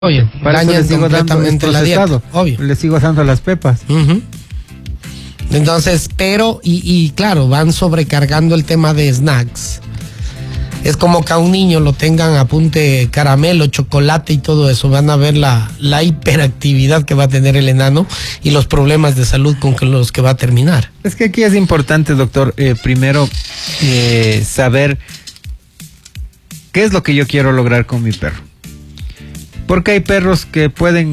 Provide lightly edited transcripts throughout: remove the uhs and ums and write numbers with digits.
Obvio, para eso le sigo dando la dieta, obvio. Le sigo dando las pepas. Entonces, pero, claro, van sobrecargando el tema de snacks. Es como que a un niño lo tengan a punte caramelo, chocolate y todo eso. Van a ver la hiperactividad que va a tener el enano y los problemas de salud con los que va a terminar. Es que aquí es importante, doctor, primero saber qué es lo que yo quiero lograr con mi perro. Porque hay perros que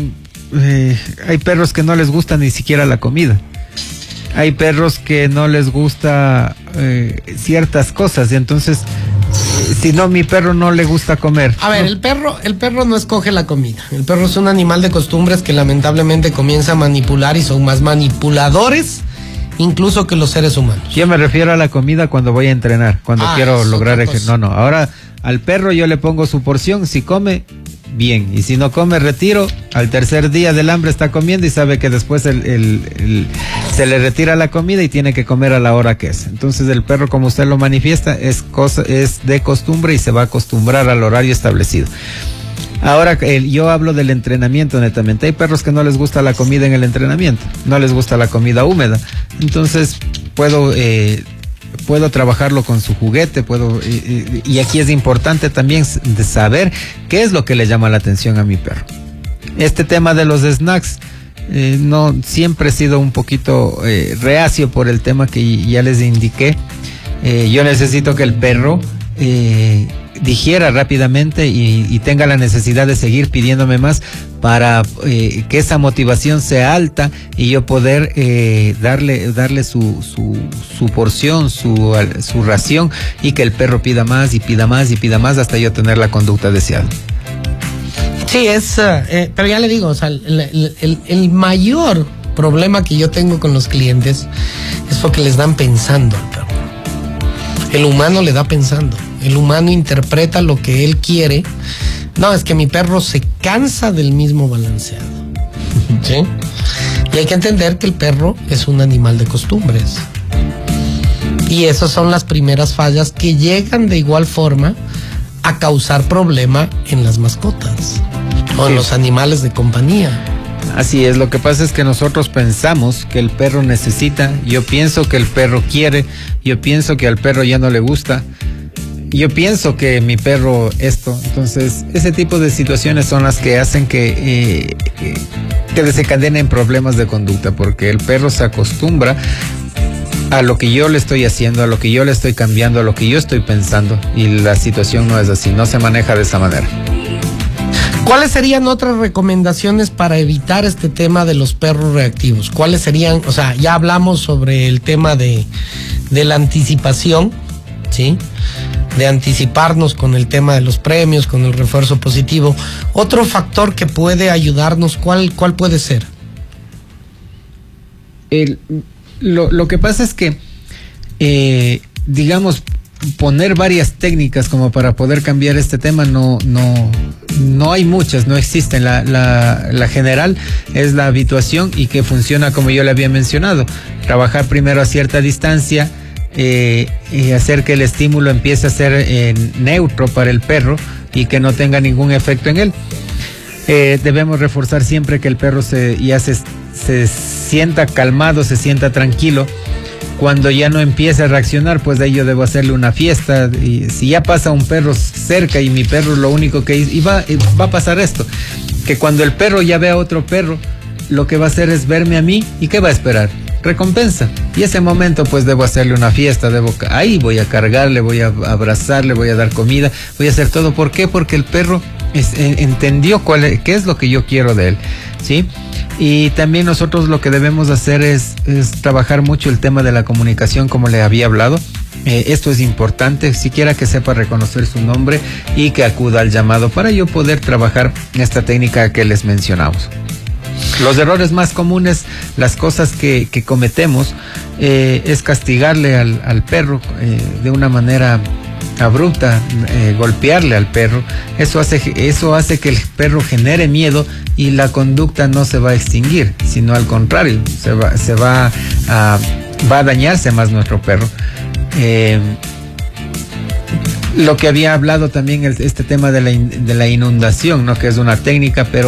hay perros que no les gusta ni siquiera la comida. Hay perros que no les gusta ciertas cosas y entonces, si no, mi perro no le gusta comer. A ver, el perro no escoge la comida. El perro es un animal de costumbres que lamentablemente comienza a manipular y son más manipuladores incluso que los seres humanos. Yo me refiero a la comida cuando voy a entrenar, cuando quiero lograr no, ahora al perro yo le pongo su porción, si come, bien, y si no come, retiro. Al tercer día del hambre está comiendo y sabe que después se le retira la comida y tiene que comer a la hora que es. Entonces el perro, como usted lo manifiesta, es de costumbre y se va a acostumbrar al horario establecido. Ahora, yo hablo del entrenamiento netamente. Hay perros que no les gusta la comida en el entrenamiento, no les gusta la comida húmeda. Entonces puedo trabajarlo con su juguete, y aquí es importante también de saber qué es lo que le llama la atención a mi perro. Este tema de los snacks, no siempre he sido un poquito reacio por el tema que ya les indiqué. Yo necesito que el perro digiera rápidamente y tenga la necesidad de seguir pidiéndome más para que esa motivación sea alta y yo poder darle su porción, su ración, y que el perro pida más y pida más y pida más hasta yo tener la conducta deseada. Sí, pero ya le digo, o sea, el mayor problema que yo tengo con los clientes es porque les dan pensando al perro. El humano le da pensando. El humano interpreta lo que él quiere. No, es que mi perro se cansa del mismo balanceado. ¿Sí? Y hay que entender que el perro es un animal de costumbres. Y esas son las primeras fallas que llegan de igual forma a causar problema en las mascotas o en los animales de compañía. Así es, lo que pasa es que nosotros pensamos que el perro necesita, yo pienso que el perro quiere, yo pienso que al perro ya no le gusta, yo pienso que mi perro esto. Entonces, ese tipo de situaciones son las que hacen que desencadenen problemas de conducta, porque el perro se acostumbra a lo que yo le estoy haciendo, a lo que yo le estoy cambiando, a lo que yo estoy pensando, y la situación no es así, no se maneja de esa manera. ¿Cuáles serían otras recomendaciones para evitar este tema de los perros reactivos? ¿Cuáles serían? O sea, ya hablamos sobre el tema de la anticipación, ¿sí? De anticiparnos con el tema de los premios, con el refuerzo positivo. Otro factor que puede ayudarnos, ¿cuál puede ser? Lo que pasa es que, digamos, poner varias técnicas como para poder cambiar este tema, no hay muchas, no existen. La general es la habituación, y que funciona como yo le había mencionado. Trabajar primero a cierta distancia, hacer que el estímulo empiece a ser neutro para el perro y que no tenga ningún efecto en él. Debemos reforzar siempre que el perro se sienta calmado, se sienta tranquilo. Cuando ya no empiece a reaccionar, pues de ahí yo debo hacerle una fiesta. Y si ya pasa un perro cerca y mi perro lo único que hizo, va a pasar esto, que cuando el perro ya ve a otro perro, lo que va a hacer es verme a mí, y ¿qué va a esperar? Recompensa. Y ese momento pues debo hacerle una fiesta, ahí voy a cargarle, voy a abrazarle, voy a dar comida, voy a hacer todo. ¿Por qué? Porque el perro entendió qué es lo que yo quiero de él, ¿sí? Y también nosotros lo que debemos hacer es trabajar mucho el tema de la comunicación, como le había hablado. Esto es importante, siquiera que sepa reconocer su nombre y que acuda al llamado para yo poder trabajar esta técnica que les mencionamos. Los errores más comunes, las cosas que cometemos, es castigarle al perro de una manera abrupta, golpearle al perro. Eso hace que el perro genere miedo y la conducta no se va a extinguir, sino al contrario, va a dañarse más nuestro perro. Lo que había hablado también este tema de la inundación, ¿no? Que es una técnica, pero